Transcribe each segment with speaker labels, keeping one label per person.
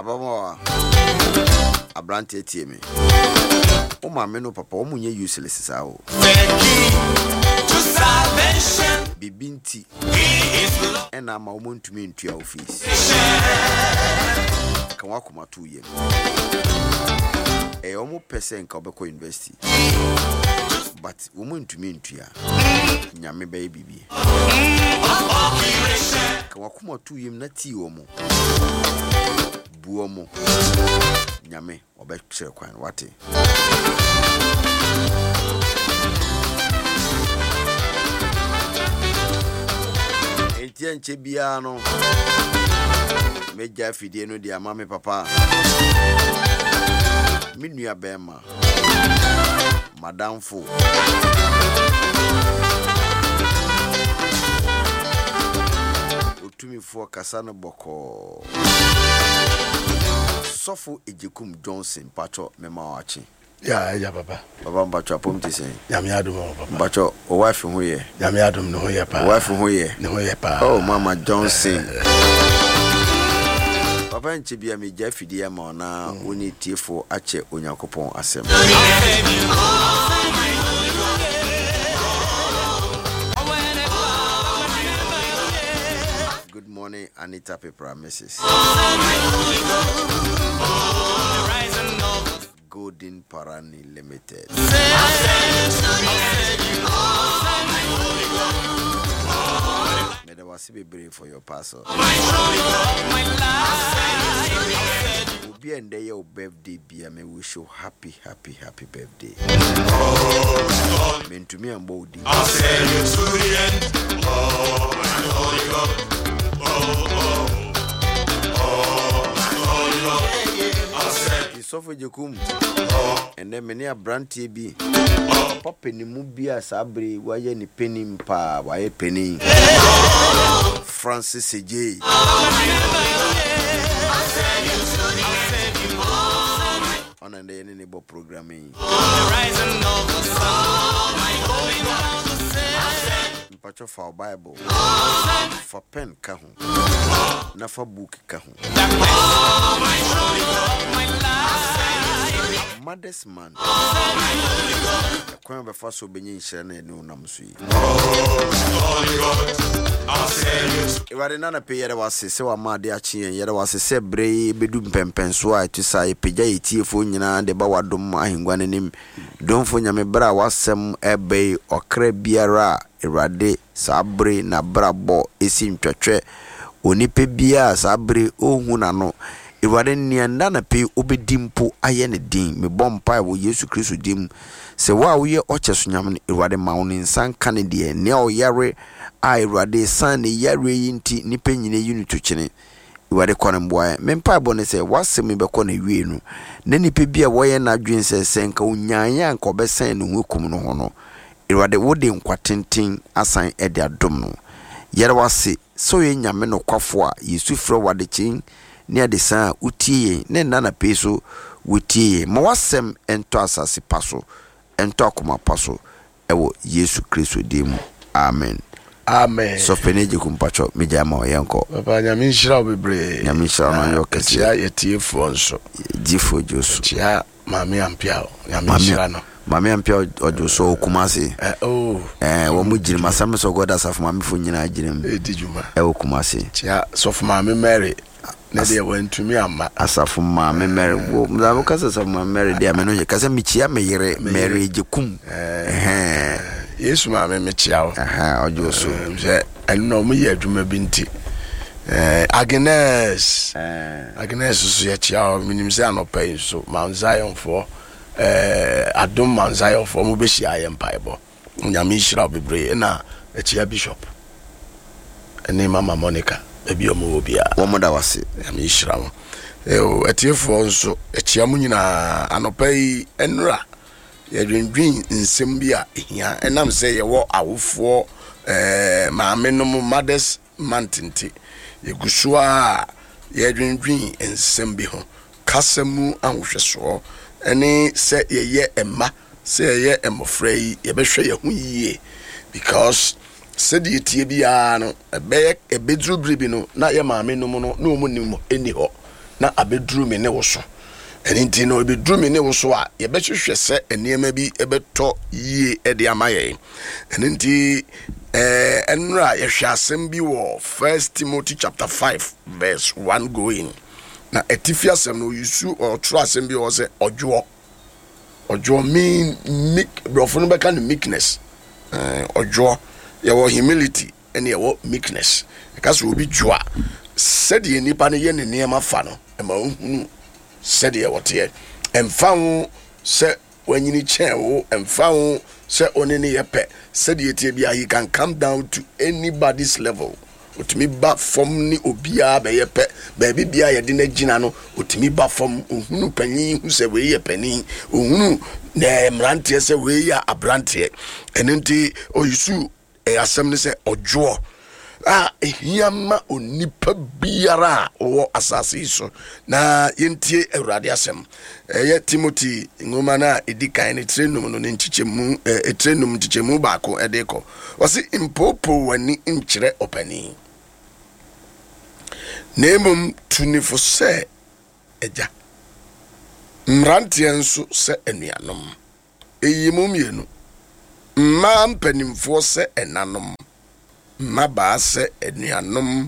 Speaker 1: Abamo Abrante Tiemi. O mama no papa o munye useless sao. Bibinti ena ma omontumi ntua office. Kan wakoma 2 years. Omo percent ka obekọ university. But omontumi ntua. Nyame be bibi. Kan wakoma 2 years na ti omo. Buomo. Nyame obekire kwan wate. Entienche bia no meja fidie no dia mama papa minua bema madam fo otumi fo kasa no boko Sofo Ejekum Johnson pacho mema wachi.
Speaker 2: Ya papa.
Speaker 1: Baba mbacho apom ti sen.
Speaker 2: Nyame adom papa.
Speaker 1: Mbacho o wife ho ye.
Speaker 2: Nyame adom no ho ye pa.
Speaker 1: Wife ho ye.
Speaker 2: Ne ho ye pa.
Speaker 1: Oh mama Johnson. Papa nche bia me ja fidi ama ona woni tiefo ache Onyankopon asem. Good morning, Anita Pepra, Mrs. Golden Parani Limited. May the wasi be brave for your parcel. Will be and day your birthday be me wish you happy birthday. Meant to me and body.
Speaker 3: I'll send you to the end. Oh, my Holy God.
Speaker 1: Sofo Jekum and then many a branty be popping the movie as Abri, why any penny mpa, why a penny Francis J. On and the enable programming. Patch of our Bible for pen kahun, na for book kahun. Mother's man. The Queen before so being shane no namsui. If I didn't pay yet was so mad achi and yet was a sebre bedum pempenso I to say pija tifo nyina de bawadom ahingwanenim don fo nyame bra wasem ebe okra biara Erade sabre na brabo esi ntwetwe onipe bia sabre ohu na no Erade nianda na pe obedimpo aye ne din me bompa wo Yesu Kristo dim se wa wo ye ocheso nyam Erade mauni nsan kane de ne oyare a Erade san ne yare yinti nipa nyine yunu twechene Erade kone mboa mempa bone se wasem be kone wie no ne nipa bia wo ye na dwen se senka unyanya nka obesen no hukum no ho no Erade wode nkwatentin asan ede adom no yere wase so ye nyame no kwafo a Yesu frɛ wade chin ne ade san utie ne nana peso wutie ma wasem ento asase paso ento akoma paso ewo Yesu Kristo dim amen
Speaker 2: amen
Speaker 1: so peneje kumpacho meja ma yenko
Speaker 2: papa nyame nshira obebre
Speaker 1: nyame nshira no yokese
Speaker 2: ya yetiefo nso
Speaker 1: jifo josu
Speaker 2: ya mame ampia nyame nshira no
Speaker 1: Mami ampia ojo so Kumasi. Wo mu jiri masam so goda safo mami fo nyina jirim.
Speaker 2: Edijuma.
Speaker 1: Wo Kumasi.
Speaker 2: Tia sofo mami Mary. Na de wantumi amma.
Speaker 1: Asafo mami Mary. Wo mzawo kasa safo mami Mary de ameno je kasa michia meyere Mary Jekum.
Speaker 2: Yesu mami michia wo.
Speaker 1: Ojo so.
Speaker 2: Je eno mu ye adwuma binti. Agnes. Agnes so ye chia wo minim se anopai so Mount Zion for Adom Manzayo for Mubeshi Empire. Nyame shira bebre na echia bishop. Ene mama Monica ebi omo bia.
Speaker 1: Wo moda wase.
Speaker 2: Nyame shira mo. Etiefo nso echia mu nyina anopai enra. Ye dwendwin nsem bia ehia enam se ye wo awofo maame no mothers mantinte. Ye gusua ye dwendwin nsem bi ho. Kasemu anhweso Any say ye emma, say ye emofrey, ye behwe ye hu yie because said ye tibiano a bedru bribino, na ye maame no no mu nim eni ho na abeduru me ne wo so eni nti no abeduru me ne wo so a ye behwehwe se enema bi ebeto yie ede amaye eni nti enra ye hwe asem bi wo 1 Timothy chapter 5 verse 1 going na etifia asem no yusu or trust asem bi wo se ojo mean meek brofo no beka no meekness ojo ye wo humility and ye wo meekness because obi joa said ye nipa ne ye ne niam fa no e ma hunu said ye what ye emfa wo se wanyini chen wo emfa wo se onene ye pe said ye tie bia he can come down to anybody's level otimi ba from ni obia be ye pe ba bibia ye de na gina no otimi ba from ohunu panyin hu se we ye panin ohunu na mrante se we ya abrante enenti oyusu asem ne se ojo ehiyama onipa biara wo asase so na yentie awurade asem ye Timothy ngoma na edikan ne trenum no ne nchichemu trenum nchichemu baako edeko wasi impopo wani nkyere opani nemum tunifo se eja mrante enso se enuanom eyimum yenu mma mpanimfo se enanom maba se enuanom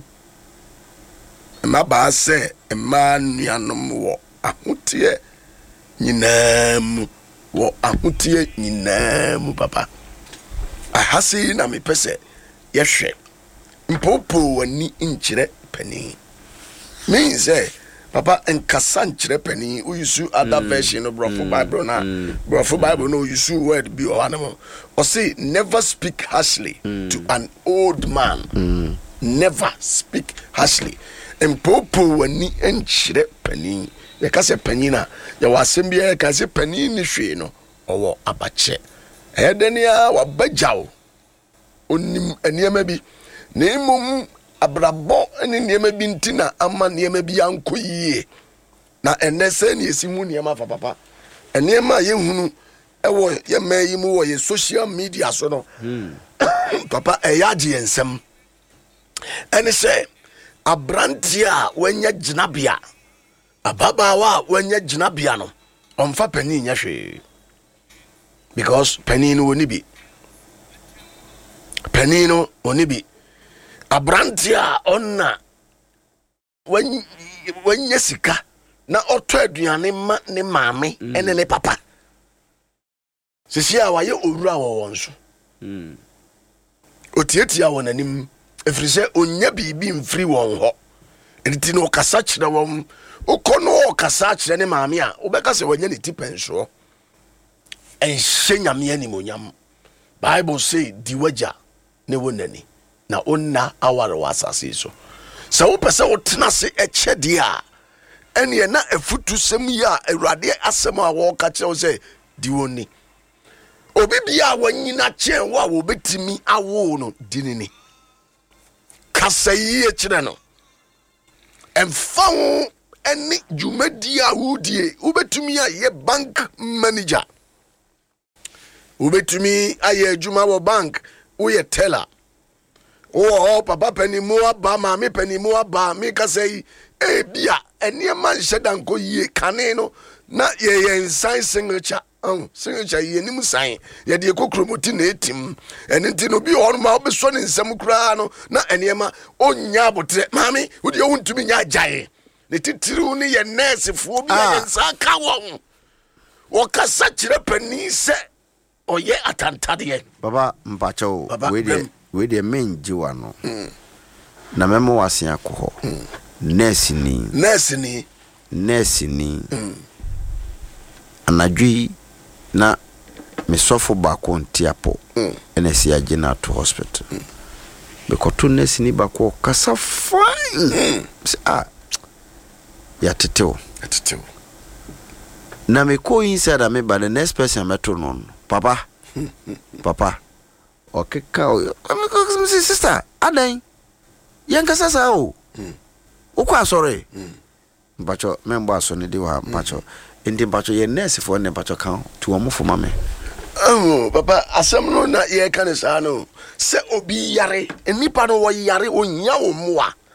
Speaker 2: maba se emma nuanom wo ahotie nyinam wo ahotie nyinam papa ahasi na mepese yehwe mpopo wani nkyere pani means papa enkasa nkyere pani uyisu other version of Brofo Bible na Brofo Bible no uyisu word bi o anamo or say never speak harshly to an old man never speak harshly empopo wani enkyere pani ye ka se pani na ye wasem bia ye ka se pani ni hwe no owo abache edenia wabajaw onim eniema bi na emom abrabo ene niema bi ntina ama niema bi ankoyie na enese ne esimu niema fa papa eniema ye hunu ewo ye mayi mu wo ye social media so no papa eyaje ensem ene se abrantia wanya ginabia ababawa wanya ginabia no omfa pani nya hwe because pani no woni bi pani no woni bi abrantia onna wanya sika na oto aduane ma ne maame ene ne papa sisi a waye owura wo wonso otietia won anim efrise onya bibi mfiri won ho enti no kasa kire won ukono kasa kire ne maame a obeka se wanya ne tipenso enhye nyame animonyam Bible say diwaja ne wonani na onna aware wasase so sa wo pese wo tena se echede a ene na afutu sem ya awurade asem a wo ka kire wo se diwoni obi bia wanyina chen wo betimi awo no dinini kasa yi kire no emfa wo ene jumadi a wudie ubetumi a ye bank manager ubetumi aye adwuma wo bank wo ye teller oh papa panimu aba maame panimu aba me ka sei bia eniema nhyedanko yie kane no na ye nsan signature signature ye nim san ye de kokromoti na etim enti no bi hon ma obeso ne nsam kura no na eniema onya abotre maame wo de wontumi nya agyae ne titiriw ne ye nurse fo bi ye nsa ka won wo kasa kire pani se oye atantade
Speaker 1: baba mpacho we de menji wano na memo wase akoho nurse ni anadwi na mesofo bako ntiapo enesi agena to hospital bekoto nurse ni bako kasa fine ya teteo na me ko inside me ba the next person meto no papa okay ka sister adan yanka sasa o ukwa sorry mpacho membo aso ne di wa mpacho ndi mpacho ye nurse for ne mpacho kan to omfo mame
Speaker 2: papa asem no na ye kan sa no se obi yare enipa no wo yare onya wo moa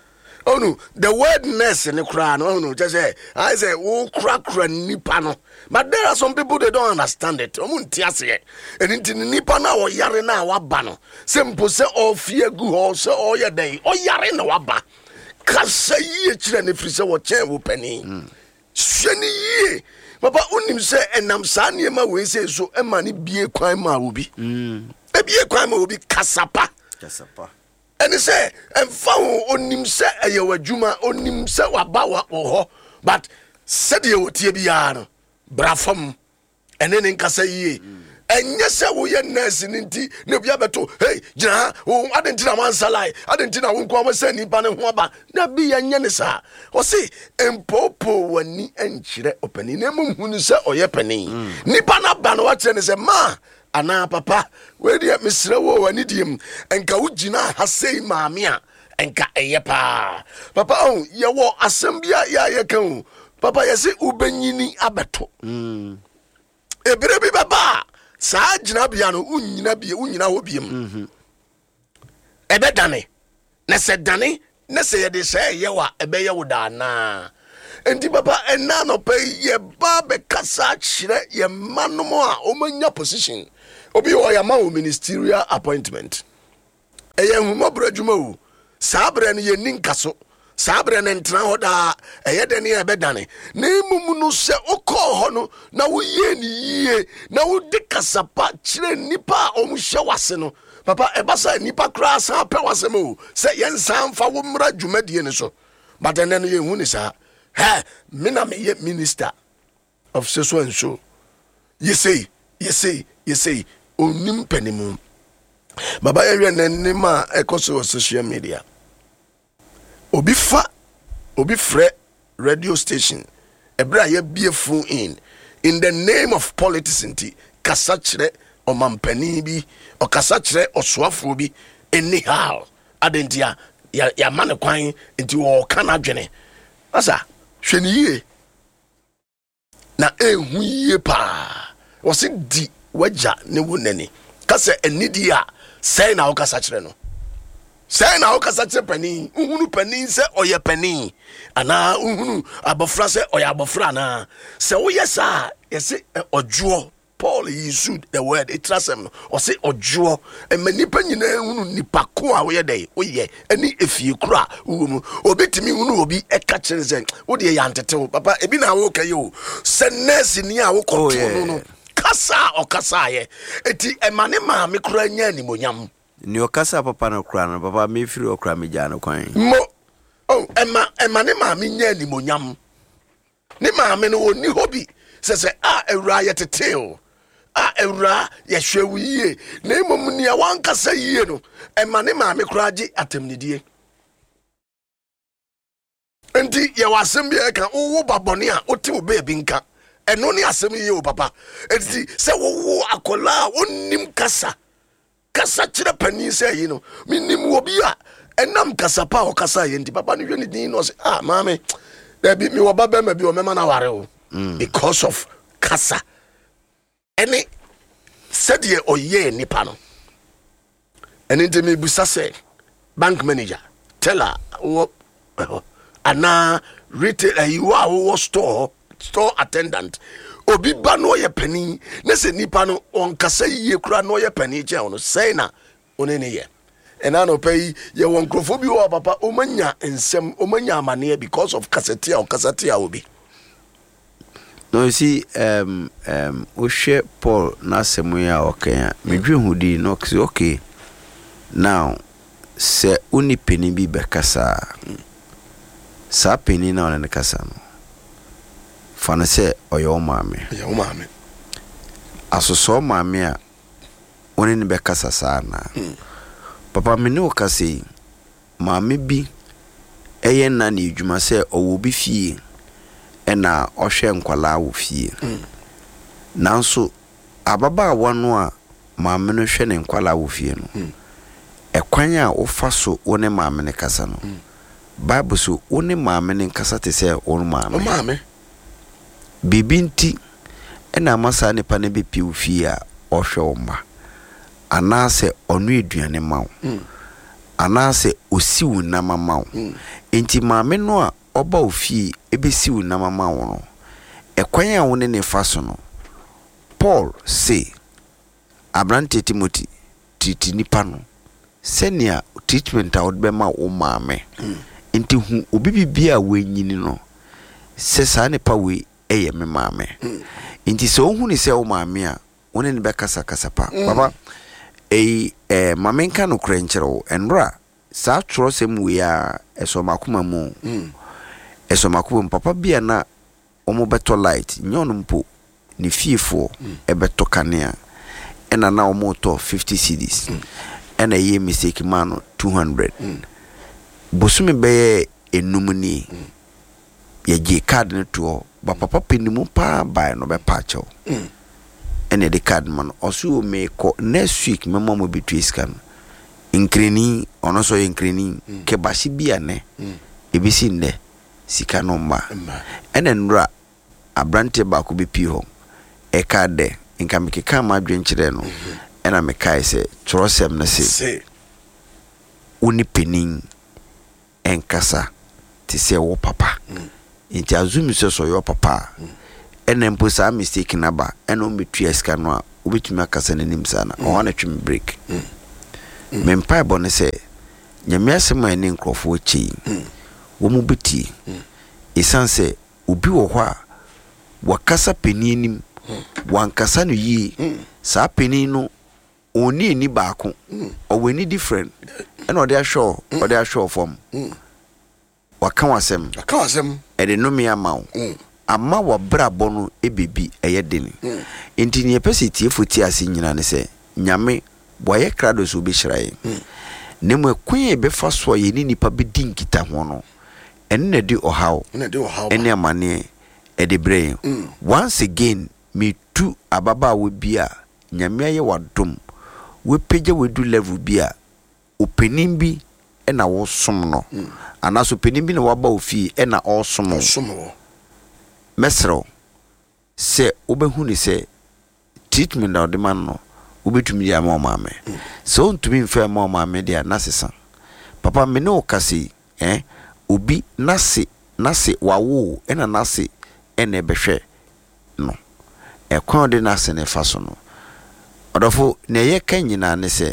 Speaker 2: Oh no, the word nurse in the crown. Oh no, just say I say oh crack nipano. But there are some people they don't understand it. And into nipana or yarena wabano. Simple say all fear good also all your day. Or yarena waba. Kasa ye children if you say what chair will penny. Shani ye. Papa unim say and I'm sani ma we say so a money be a crime will be. A be a crime will be kasapa.
Speaker 1: Kasapa.
Speaker 2: And he say and found onim say a yawa juma onim say wabawa oho. But said you tibiano brafam and then in kasa ye. And yes, we are nursing into Nebiabato. Hey, Jana, who I didn't know one salai. I didn't know one come send him banner waba. Nabi and Yanisa. Or say, and Popo when ni and chire opening. Nemu Hunisa or Yapani. Nipana ban watching is a ma. Ana papa. Where the Mr. Wo and idiom. And Kaujina has say mamia. And ka eyepa. Papa, oh, ya wo assembia ya yakon. Papa, ya say Ubenini abato. Ebrebi baba. Sa jina bia no unyina ho biem ebe dane na se dane na se ye de say ye wa ebe ye wo da na enti papa ena no pe ye ba be kasa kire ye manom a o manya position obi o ya ma o ministerial appointment eye huma bradwuma o sa bra ne ye ninkaso sabre ne ntra hoda eyede ne ebedane na imumu no se okọ ho no na wo ye ni yie na wo de kasapa kire nipa omuhye wase no papa ebasa nipa kra sa pe wase mo se yensan fa wo mra dwumadie ne so but then ye hu ni sa ha me na me ye minister of so and so you say onim panimu baba ye ne ma ekoso social media obi fre radio station ebra ye bie phone in the name of politics nti kasa kire omampani bi o kasa kire osoafo bi anyhow adentia ya mane kwan nti wo kana dwene asa hwene yie na ehu yie pa wo se di waja ne wonani kasa enidi a sai na wo kasa kire no say na okasa che pani uhunu pani se oye pani ana uhunu abofra se oye abofra na se wo yesa yesi ojuo Paul used the word it trasem no o se ojuo mani panyina uhunu nipa ko a wo ye dey oye ani efie kura umu obetimi uhunu obi eka kire se wo de yantetew papa ebi na wo kayo se nurse ni a wo koto no kasa okasa ye eti emane ma me kura nya ni monyam
Speaker 1: ni okasa papa no kura no papa me firi okura me gya no kwan
Speaker 2: mo oh ema ne ma me nya ni monyam ne ma me no oni hobi se ewra ye teteo ewra ye hwewiye na emom ni awan kasa yie no ema ne ma me kura gi atemnidie enti ye wasem bia ka wo babone a oti wo ba bi nka eno ne asem yie o papa enti se wo akola onim kasa kire pani say you know minim obi a enam kasa pa o kasa ye ndi papa no hwe ni din no say mama there be me wo baba ma bi o mema na ware o because of kasa any said ye oye nipa no and into me busa say bank manager tell her what ana retail you are store attendant obi ba no ye pani na se nipa no on kasa yie kura no ye pani che ono sei na one ne ye ena no pay ye won krofo bi o papa o manya ensem o manya amane because of kasatia obi
Speaker 1: no you see o hwe Paul na semu ya okanya medwe hudi no okay now se uni peni bi be kasa sa peni na one ne kasa no fana se oyo maame asoso maame a one ne be kasa sana papa me ne o kase maame bi eye na ne adwuma se owo bi fie ena ohwe nkwala wo fie nanso ababa wano a maame no hwe ne nkwala wo fie no ekwan a ofa so one maame ne kasa no bible so one maame ne kasa te se one maame bibinti ena masa ne pa ne bepi ofie a ohwe omba ana se onu eduane mawo anase osiwu na mama enti maame no a oba ofi ebesiwu na mama wo no ekwan a wo ne fa so no Paul say Abrante Timothy titi nipa no senia treatment a wode be ma wo maame enti hu obi bibia we nyini no se sa ne pa we eye me maame enti so hu ni se wo maame a wone ne be kasa kasa pa baba maame nka no krenkyero enra sa tro sem we a eso makoma mu eso makoma papa bia na omo beto light nyon mpo ni fiefo ebeto kanea ena na omo to 50 cedis ena ye mistake man 200 bosumi be enumni ye gi card ne to ba papa penimu pa ba no be pa cho ene de card man osu o me ko next week memo mo between scan inkreni ono so inkreni ke bashi bia ne ebisi nne sika no mba ene nra Abrante ba ko be pi ho e card nka me keka ma dwenkyere no ena me kai se trosem na se uni penin enkasa ti se wo papa nti azumi so yo papa ena mpo sa mistake na ba ena o metua sika no a obetumi akasa nanim sana o na twem break me mpa bone se nyame asema ni nkrofo chi wo mu beti isanse obi wo hɔ a wakasa penin wankasa no yi sa penin no oni ni baako oweni different ena ode ahwe form waka wasem ede no me amaw amma wabra bono ebebi eyedeni enti ne pese tiefoti ase nyina ne se nyame boye krado so be hirae ne mo kwen be fa so ye ni nipa be dinkita ho no enne de ohaw enne amane ede brain once again me tu ababa we bia nyame aye wadom we peje we du level bia opening bi ena wo som no anaso pening bi na waba ofi ena osom mesro se obehu ni se treatment na de man no obetumi ya ma maame so ntumi mfa ma maame dia nasesa papa me no kasi obi nase wawo ena nase ene behwe no ekwan de nase ne faso no odofo na ye kan nyina ne se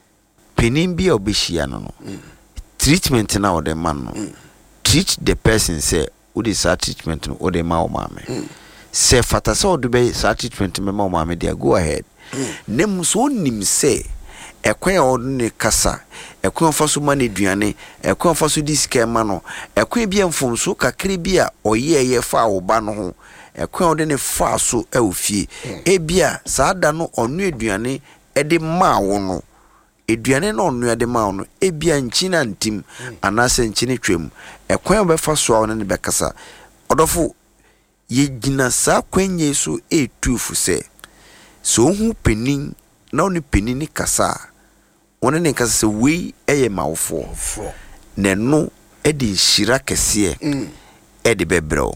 Speaker 1: penin bi obehia no treatment na ode man no treat the person say odi sa treatment no ode ma o maame se fata so ode be sa treatment me ma o maame dia go ahead nem so nim se ekwan ode ne kasa ekwan fa so ma ne duane ekwan fa so di skema no ekwan bi amfom so kakre bi a oyeye fa wo ba no ho ekwan ode ne fa so e ofie ebia sa da no onu eduane ede ma wo no eduane no onu ede ma wo no ebia nchina ntim anase nchine twem ekwan obefa so a ne be kasa odofo ye gina sa kwenye so etufu se so hu penin na oni penin ni kasa one ne kasa se we eye mawfo ne no edi shira kese edi bebro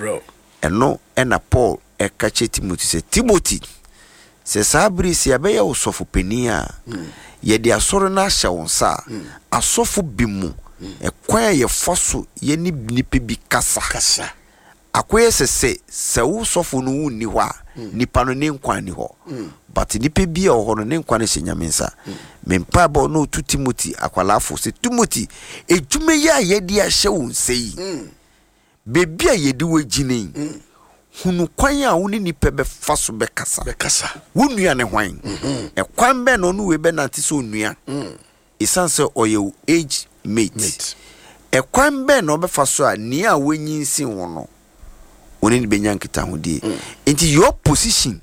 Speaker 1: eno ena Paul ekache Timothy se Timothy se sabri se abeya osofo penin a ye de asoro na ahya wonsa asofo bimu ekwan ye foso ye ni nipa bi kasa akoye se wo sofo no wunni ho a nipa no ne nkwan ni ho but nipa bi a ho no ne nkwan ne nyamensa mempa ba no tu Timothy akwalafo se Timothy edwuma ya ye de ahye wonsei bebi a ye de wagine hunu kwan a woni nipa be faso be kasa wonua ne hwan ekwan be no no we be nante so onua isanse oye age mate ekwan be no be faso a ni a wanyinsin wo no woni ni benya nkita hodie enti your position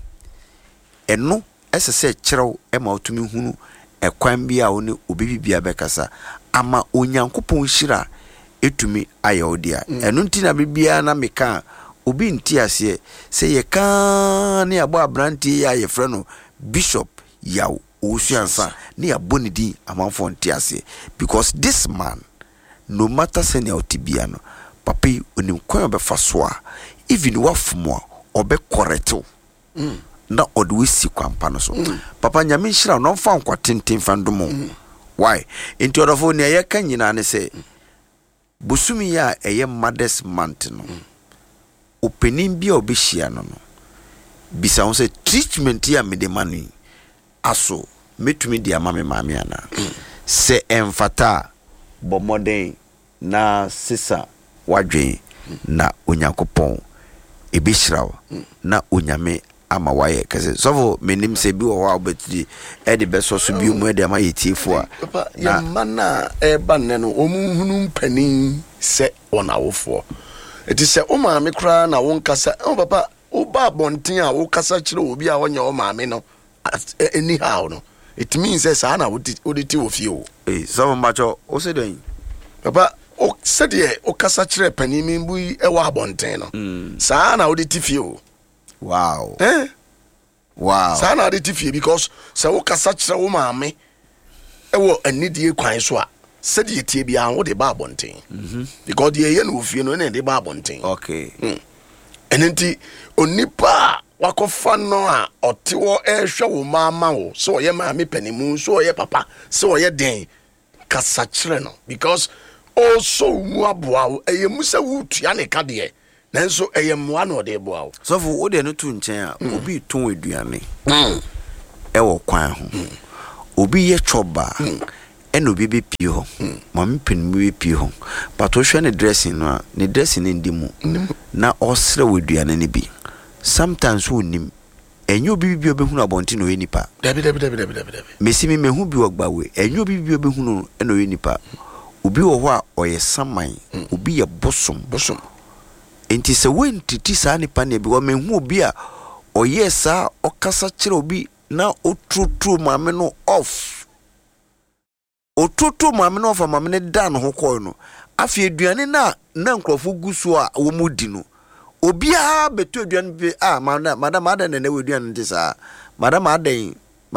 Speaker 1: eno esese kyerɛw ema otumi hunu ekwan bi a woni obibibia be kasa ama onyankopon hira etumi ayodia eno nti na bibia na meka obi nti ase se ye kan ne abo Abrante ya ye frɛ no Bishop yaw osuansa ne abonidi amanfo nti ase because this man no matter senior otibia no papi onim kwan be faso a even wafmo obe correct na odwe si kwampa no so papa nyame nhira no mfa nkwa tenten fandomo why into order for near can you na say busumi ya eye mothers month no opening bi obihia no bisa won say treatment ya me de mani aso metumi dia mame mame ana se emfata bomoden na sisa wadwen na Onyankopon ebishrawo na onyame ama waye kase so menim se bi wo wa obetri e de beso so bi mu e de ama yetifo a
Speaker 2: na mana e ba ne no omunhunu mpanin se onawofo eti se o maame kra na won kasa o papa o ba bonten a wo kasa kire obi a wonya o maame no anyhow no it means say na oditi ofie o
Speaker 1: so macho o se den
Speaker 2: papa o se de o kasa kire panin mi bu e wa bonten no sa na oditi fie o.
Speaker 1: Wow.
Speaker 2: Wow. Sana oditi fie because se wo kasa kire wo maame e wo anidie kwan so a se de tie bia wo de ba bonten because de ye no ofie no na de ba bonten.
Speaker 1: Okay.
Speaker 2: Enenti onipa wakofa no a otewo ehwe wo mama wo so ye maame panimu so ye papa so ye den kasa kire no because also mu aboa wo eyemu se wo tua ne ka de nanso eyemu ano de boa wo
Speaker 1: so for wo de no to nchen a obi ton aduane e wo kwan ho obi ye choba eno bi be pie ho mama panimu be pie ho but wo hwe ne dressing no a ne dressing ndimu na osre wo aduane ne bi sometimes who nim enyo bibi obehunu abonti no enipa
Speaker 2: dabi
Speaker 1: mesimi mehu bi ogbawe enyo bibi obehunu eno enipa obi wo ho a oye saman obi ye bosom enti se wentiti sa nipa ne bi wo mehu obi a oye sa okasa kire obi na otutu mame no off mame ne dan ho koy no afi aduane na nkrofo guso a wo mudi no obi a beto aduane bi madam adan na we aduane nti sa madam adan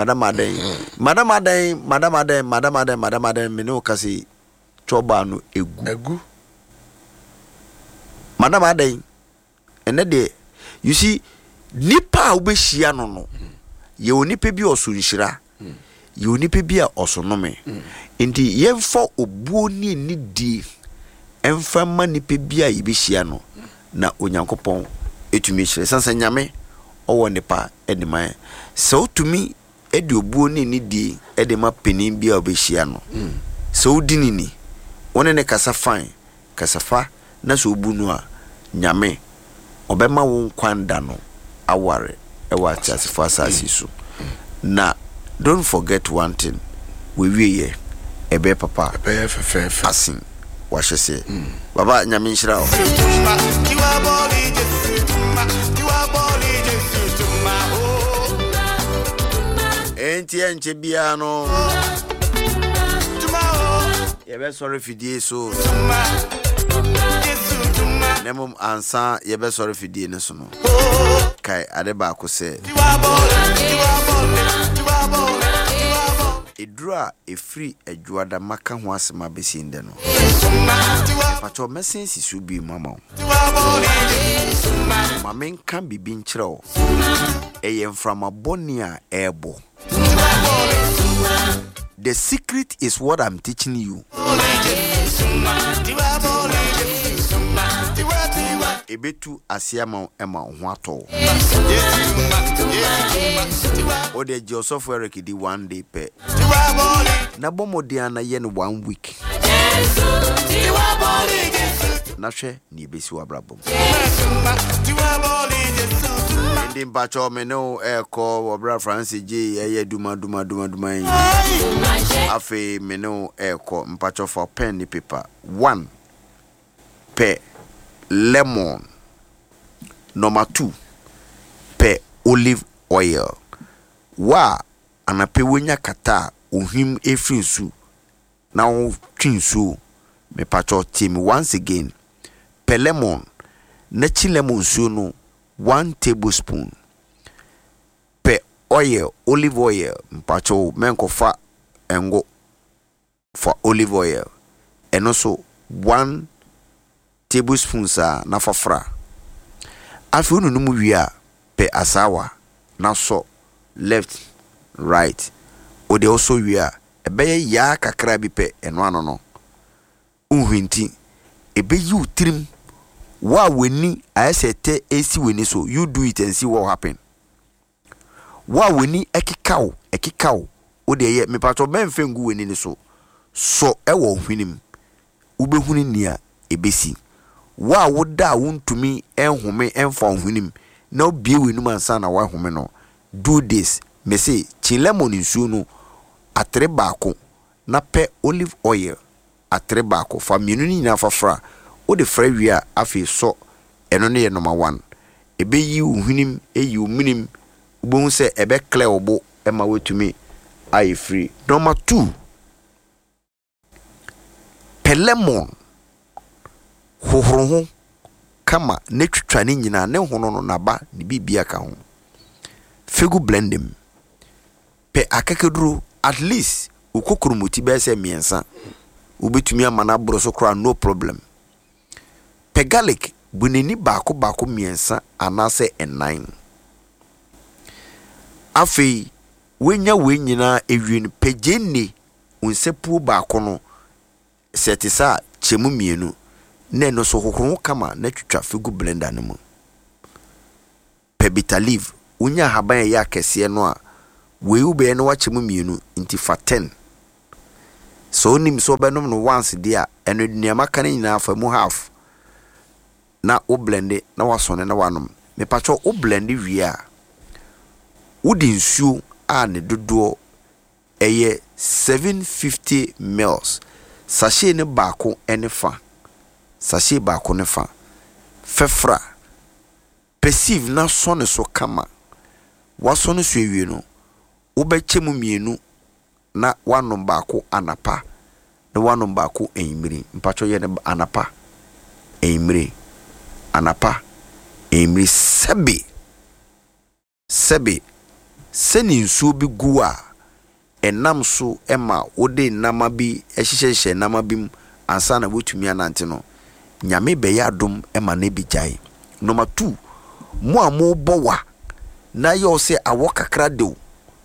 Speaker 1: me no kasi choba no egu madam adan ene de you see nipa obehia no ye onipa bi osunhira ye onipa bi a osonome nti yemfa obuo ni nidi emfa ma nipa bi a yebehia no na Onyankopon etumi hire sansa nyame owo nipa edima se otumi edi obuo ni nidi edima penin bi a obehia no se odini ni wona ne kasa fine kasafa na so obunu a nyame obema won kwanda no aware ewa tiasifo asasi so na don't forget one thing we wiye ebe papa
Speaker 2: ebe fefe
Speaker 1: asin wahese baba nyame nshira o enti enche bia no yebe sorry fidie so nemum ansa yebe sorry fidie ne so no kai ade ba ko se edura efri adwada maka ho asema besinde no pacho mesensi su bi mama mamen kan bibi nkyere o eyemframa bonia ebo. The secret is what I'm teaching you. Ebetu asiama ema ho ato. O de Joseph Eric di one day pe. Na bomodiana yen 1 week. Na hwe ni ebesi wabrabom. Ndi mpacho me no eko obra Francis J eye duma afi me no eko mpacho for pen ni paper 1 pe lemon number 2 pe olive oil wa anape wonya kata ohim efrinsu na o twinsu me pacho team once again pe lemon na chi lemon su no 1 tablespoon pe oil olive oil mpacho menkofa engo for olive oil and also 1 tablespoon sa na fafra afi unu numu wia pe asawa na so left right o de also wia ebeye ya kakra bi pe eno ano no unhwinti ebeyi utrim wa weni ayesete esi weni so you do it and see what happen wa weni ekikaw o de ye me pato ben fengu weni ni so ewo hwinim ubehuni nia ebesi wa woda wontumi enhome enfa hwinim na obie wenum ansa na wa home no do this me say chi lemon nsuo no atre baako na pe olive oil atre baako fa mienu ni na fafra o de fra wi a afi so eno ne ye number 1 ebeyi uhwinim eyi uminim ubohu se ebe clear obo ema wetumi ai free. Number 2, pelemon hohoro kama ne twitwa ne nyina ne hono no naba ne bibia ka ho fegu blendem pe akakeduru at least ukokurumuti be se miensa ubetumi amana broso kra no problem. Pe garlic buneni baako miensa anase enan afei wenyina ewien pejeni unsepu baako no setisa chemu mienu ne no so hohoro kama na twitwa fegu blender no mu. Pe bitter leaf unya haban ya kese no a we ube no wachemu mienu nti fa 10 so nim so benom no once dia eno niama kan nyina fa mu half na o blende na wasone na wanom me pacho o blende wia udi nsuo a ne dodo eye 750 ml sachet ne baako ene fa sachet baako ne fa fefra perceive na sone so kama wasone so ewie no ubechemu mienu na wanom baako anapa na wanom baako enmiri mpacho ye ne anapa enmiri sebe seni nsuo bi gu a enam so ema wode nama bi ehyehyehye nama bim ansa na wotumi anante no nyame be ya dom ema na bijai. Number 2, mo amo bowa na yo se awo kakra de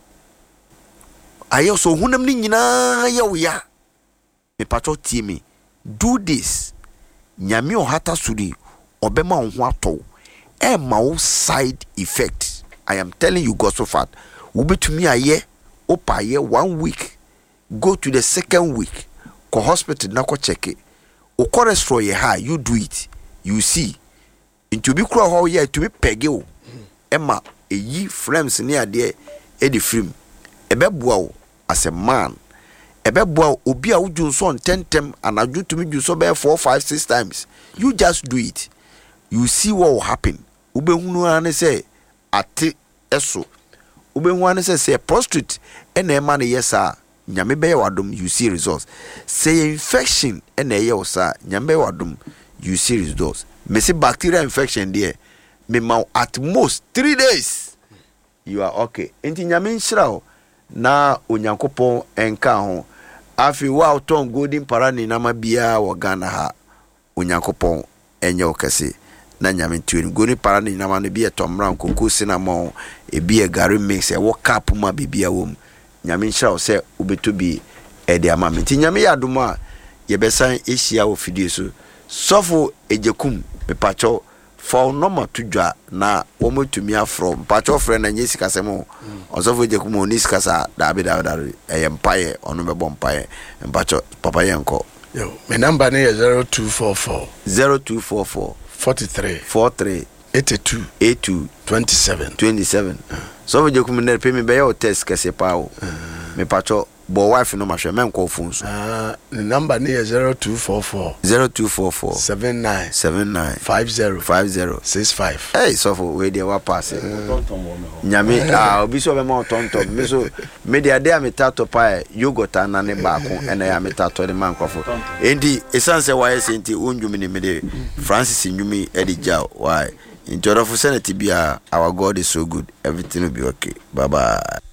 Speaker 1: ayo so hunam ni nyina yo ya me pacho tie me do this nyame ohata suri obema ho ato e ma wo side effect. I am telling you God so far ubetumi aye opa ye 1 week go to the second week ko hospital na ko check it o cholesterol ye high you do it you see into be kro ho ye to be pege o ema eyi frames ni ade e di frame ebeboa o as a man ebeboa obi a wujunso ntentem anaju to me junso be 4 5 6 times you just do it you see what will happen. Ubehunu ane say ate eso ubehunu ane say prostrate ene ema ne yesa nyame be wadom you see results. Say infection ene ye osa nyame wadom you see results. Me say bacterial infection there me ma at most 3 days you are okay. Enti nyame nhyira na onyankopon enka ho afi wa oton golden parani na mabia wo Ghana ha onyankopon enye okese na nyame tueni golden parani na ma ne bia tomran koko cinnamon e bia gari mix e wo cap ma bibia wom nyame nhyira se ubetobi e de ama me ti nyame yadom a ye besan ehia wo fidie so sofo ejekum me pacho for normal tudwa na wo motumi afro pacho frɛ na nyesi kasemo osofo ejekum oni sikasa da bi da empaye onu bebo mpaye mpacho papa yenko
Speaker 2: yo me number ne 0244 43 82 27
Speaker 1: so ejekum ne pe me be yo test kase pa o me pacho bo wife no mahwe men ko phone so
Speaker 2: the number ne 0244 79 50 65.
Speaker 1: Hey so for we dey wa pass nyame obi so be ma tonto me so me dey ade ametato pa yogurt na ne baako ena ya ametato de man kwafo endi esanse wa yesenti onjumi ne me de Francis Nyumi edija why in Jordan for Senate bia our God is so good everything will be okay. Bye bye.